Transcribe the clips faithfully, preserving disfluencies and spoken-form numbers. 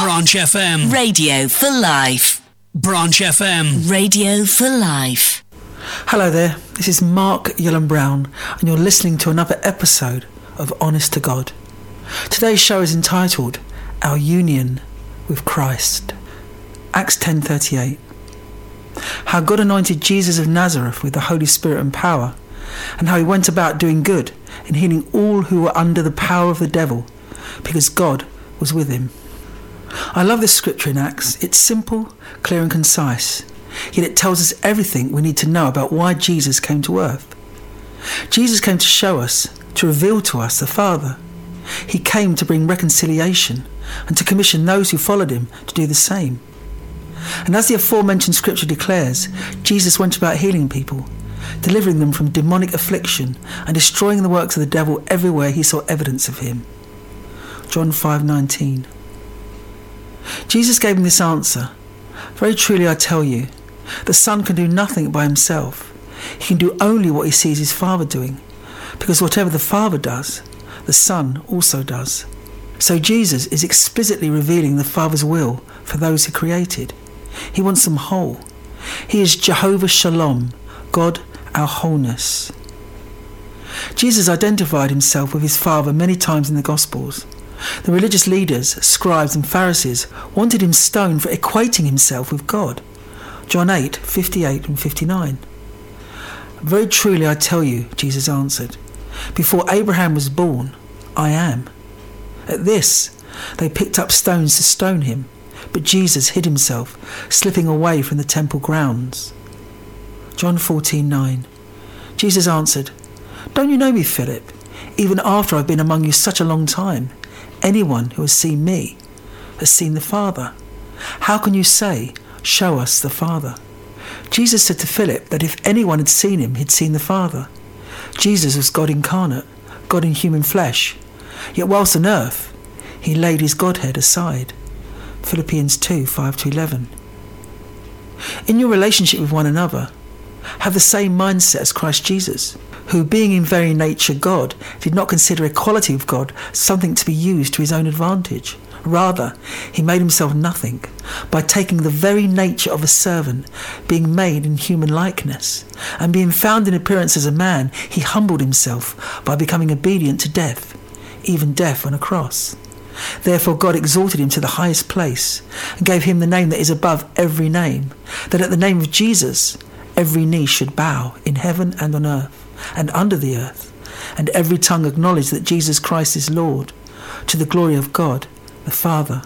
Branch F M. Radio for life. Branch F M. Radio for life. Hello there, this is Mark Yellen Brown, and you're listening to another episode of Honest to God. Today's show is entitled Our Union with Christ. Acts ten thirty-eight. How God anointed Jesus of Nazareth with the Holy Spirit and power, and how he went about doing good and healing all who were under the power of the devil, because God was with him. I love this scripture in Acts. It's simple, clear and concise, yet it tells us everything we need to know about why Jesus came to earth. Jesus came to show us, to reveal to us the Father. He came to bring reconciliation and to commission those who followed him to do the same. And as the aforementioned scripture declares, Jesus went about healing people, delivering them from demonic affliction and destroying the works of the devil everywhere he saw evidence of him. John five nineteen. Jesus gave him this answer: very truly I tell you, the Son can do nothing by himself. He can do only what he sees his Father doing, because whatever the Father does, the Son also does. So Jesus is explicitly revealing the Father's will for those he created. He wants them whole. He is Jehovah Shalom, God our wholeness. Jesus identified himself with his Father many times in the Gospels. The religious leaders, scribes and Pharisees wanted him stoned for equating himself with God. John eight fifty-eight and fifty-nine. Very truly I tell you, Jesus answered, before Abraham was born, I am. At this, they picked up stones to stone him, but Jesus hid himself, slipping away from the temple grounds. John fourteen nine. Jesus answered, don't you know me, Philip, even after I've been among you such a long time? Anyone who has seen me has seen the Father. How can you say, show us the Father? Jesus said to Philip that if anyone had seen him, he'd seen the Father. Jesus was God incarnate, God in human flesh. Yet whilst on earth, he laid his Godhead aside. Philippians two five to eleven. In your relationship with one another, have the same mindset as Christ Jesus, who, being in very nature God, did not consider equality with God something to be used to his own advantage. Rather, he made himself nothing by taking the very nature of a servant, being made in human likeness, and being found in appearance as a man, he humbled himself by becoming obedient to death, even death on a cross. Therefore God exalted him to the highest place and gave him the name that is above every name, that at the name of Jesus every knee should bow in heaven and on earth and under the earth, and every tongue acknowledge that Jesus Christ is Lord, to the glory of God the Father.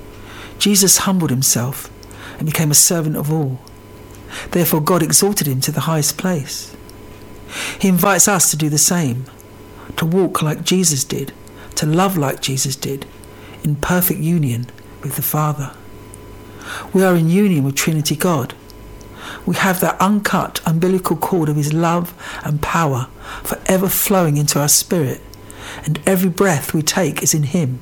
Jesus humbled himself and became a servant of all. Therefore God exalted him to the highest place. He invites us to do the same, to walk like Jesus did, to love like Jesus did, in perfect union with the Father. We are in union with Trinity God. We have that uncut umbilical cord of his love and power forever flowing into our spirit, and every breath we take is in him.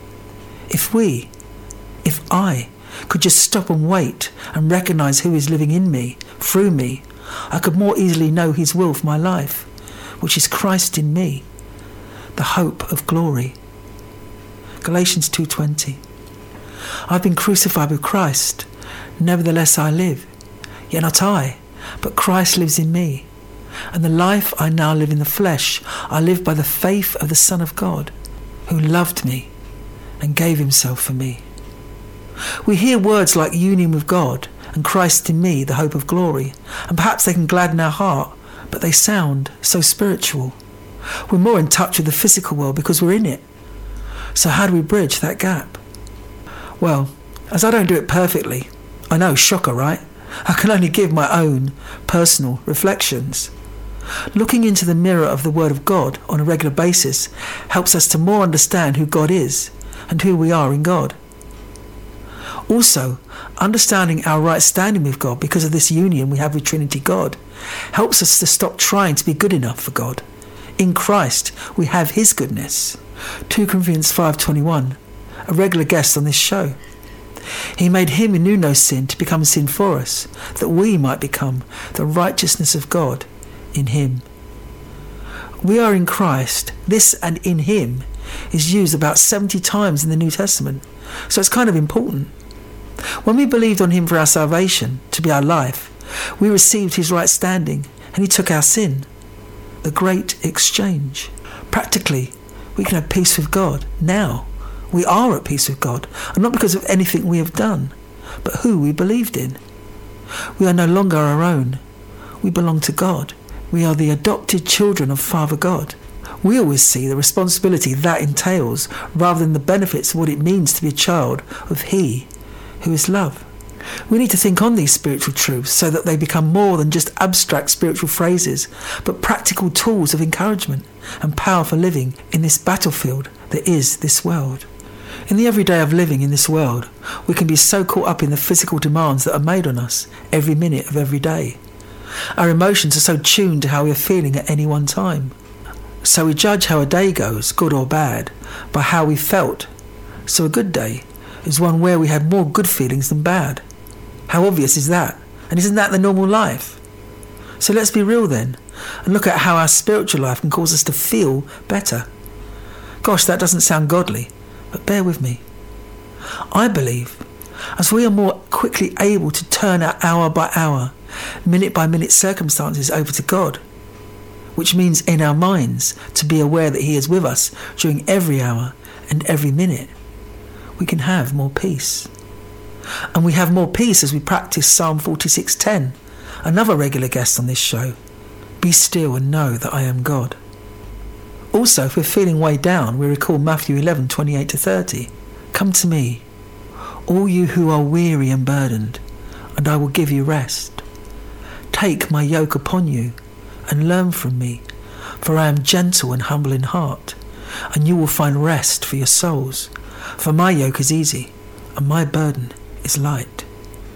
If we, if I, could just stop and wait and recognise who is living in me, through me, I could more easily know his will for my life, which is Christ in me, the hope of glory. Galatians two twenty. I've been crucified with Christ, nevertheless I live. Yet not I, but Christ lives in me. And the life I now live in the flesh, I live by the faith of the Son of God, who loved me and gave himself for me. We hear words like union with God and Christ in me, the hope of glory, and perhaps they can gladden our heart, but they sound so spiritual. We're more in touch with the physical world because we're in it. So how do we bridge that gap? Well, as I don't do it perfectly, I know, shocker, right? I can only give my own personal reflections. Looking into the mirror of the Word of God on a regular basis helps us to more understand who God is and who we are in God. Also, understanding our right standing with God because of this union we have with Trinity God helps us to stop trying to be good enough for God. In Christ, we have his goodness. Second Corinthians five twenty-one, a regular guest on this show. He made him who knew no sin to become sin for us, that we might become the righteousness of God in him. We are in Christ, this and in him is used about seventy times in the New Testament, so it's kind of important. When we believed on him for our salvation, to be our life, we received his right standing and he took our sin. The great exchange. Practically, we can have peace with God now. We are at peace with God, and not because of anything we have done, but who we believed in. We are no longer our own. We belong to God. We are the adopted children of Father God. We always see the responsibility that entails rather than the benefits of what it means to be a child of He who is love. We need to think on these spiritual truths so that they become more than just abstract spiritual phrases, but practical tools of encouragement and power for living in this battlefield that is this world. In the everyday of living in this world, we can be so caught up in the physical demands that are made on us every minute of every day. Our emotions are so tuned to how we are feeling at any one time. So we judge how a day goes, good or bad, by how we felt. So a good day is one where we had more good feelings than bad. How obvious is that? And isn't that the normal life? So let's be real then, and look at how our spiritual life can cause us to feel better. Gosh, that doesn't sound godly, but bear with me. I believe, as we are more quickly able to turn our hour by hour, minute by minute circumstances over to God, which means in our minds to be aware that He is with us during every hour and every minute, we can have more peace. And we have more peace as we practice Psalm forty-six ten, another regular guest on this show. Be still and know that I am God. Also, if we're feeling way down, we recall Matthew eleven twenty-eight to thirty. Come to me, all you who are weary and burdened, and I will give you rest. Take my yoke upon you and learn from me, for I am gentle and humble in heart, and you will find rest for your souls. For my yoke is easy, and my burden is light.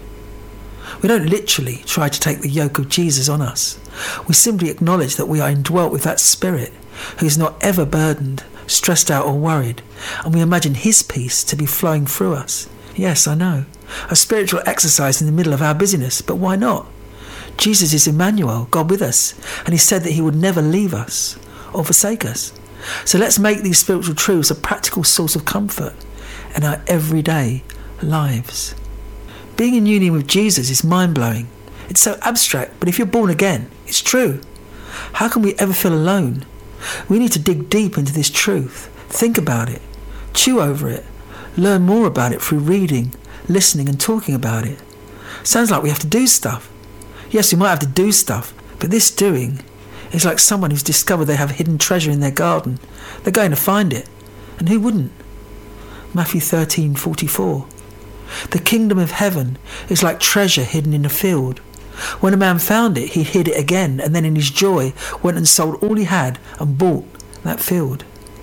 We don't literally try to take the yoke of Jesus on us. We simply acknowledge that we are indwelt with that Spirit who is not ever burdened, stressed out or worried, and we imagine His peace to be flowing through us. Yes, I know, a spiritual exercise in the middle of our busyness, but why not? Jesus is Emmanuel, God with us, and He said that He would never leave us or forsake us. So let's make these spiritual truths a practical source of comfort in our everyday lives. Being in union with Jesus is mind-blowing. It's so abstract, but if you're born again, it's true. How can we ever feel alone? We need to dig deep into this truth, think about it, chew over it, learn more about it through reading, listening and talking about it. Sounds like we have to do stuff. Yes, we might have to do stuff, but this doing is like someone who's discovered they have hidden treasure in their garden. They're going to find it. And who wouldn't? Matthew thirteen forty-four. The kingdom of heaven is like treasure hidden in a field. When a man found it, he hid it again, and then in his joy went and sold all he had and bought that field.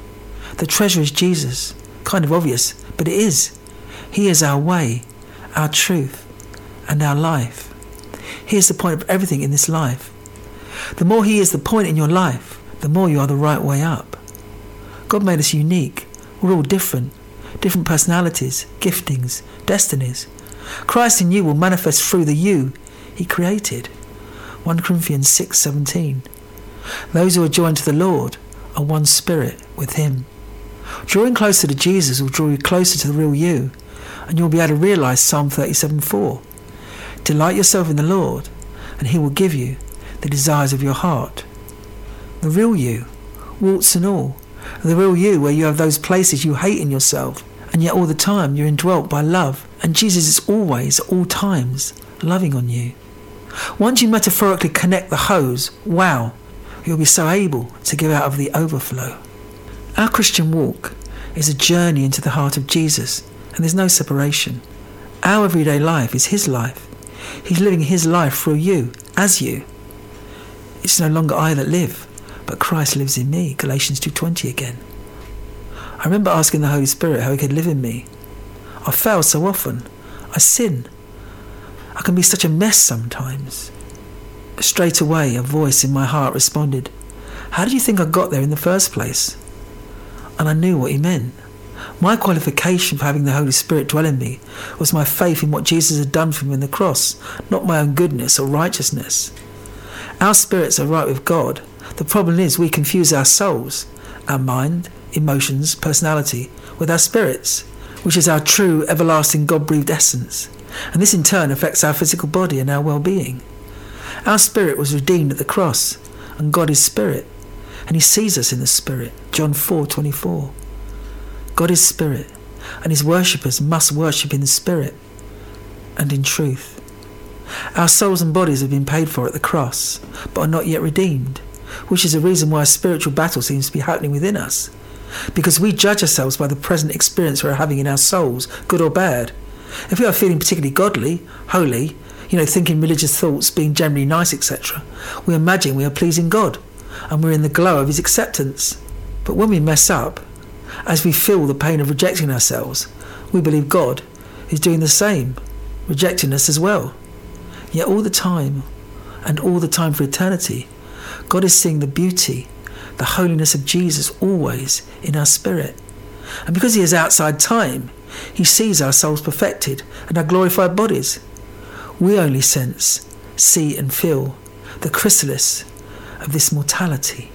The treasure is Jesus. Kind of obvious, but it is. He is our way, our truth, and our life. He is the point of everything in this life. The more He is the point in your life, the more you are the right way up. God made us unique. We're all different. Different personalities, giftings, destinies. Christ in you will manifest through the you He created. First Corinthians six seventeen. Those who are joined to the Lord are one spirit with Him. Drawing closer to Jesus will draw you closer to the real you, and you'll be able to realise Psalm thirty-seven four. Delight yourself in the Lord, and He will give you the desires of your heart. The real you, warts and all. The real you, where you have those places you hate in yourself, and yet all the time you're indwelt by love, and Jesus is always, at all times, loving on you. Once you metaphorically connect the hose, wow, you'll be so able to give out of the overflow. Our Christian walk is a journey into the heart of Jesus, and there's no separation. Our everyday life is His life. He's living His life through you, as you. It's no longer I that live, but Christ lives in me, Galatians two twenty again. I remember asking the Holy Spirit how He could live in me. I fail so often. I sin. I can be such a mess sometimes. Straight away, a voice in my heart responded, "How did you think I got there in the first place?" And I knew what He meant. My qualification for having the Holy Spirit dwell in me was my faith in what Jesus had done for me on the cross, not my own goodness or righteousness. Our spirits are right with God. The problem is we confuse our souls, our mind, emotions, personality, with our spirits, which is our true, everlasting, God-breathed essence. And this in turn affects our physical body and our well-being. Our spirit was redeemed at the cross, and God is spirit, and he sees us in the spirit. John four twenty-four. God is spirit, and his worshippers must worship in the spirit and in truth. Our souls and bodies have been paid for at the cross, but are not yet redeemed, which is the reason why a spiritual battle seems to be happening within us, because we judge ourselves by the present experience we're having in our souls, good or bad. If we are feeling particularly godly, holy, you know, thinking religious thoughts, being generally nice, et cetera, we imagine we are pleasing God, and we're in the glow of his acceptance. But when we mess up, as we feel the pain of rejecting ourselves, we believe God is doing the same, rejecting us as well. Yet all the time, and all the time for eternity, God is seeing the beauty, the holiness of Jesus always in our spirit. And because he is outside time, he sees our souls perfected and our glorified bodies. We only sense, see and feel the chrysalis of this mortality.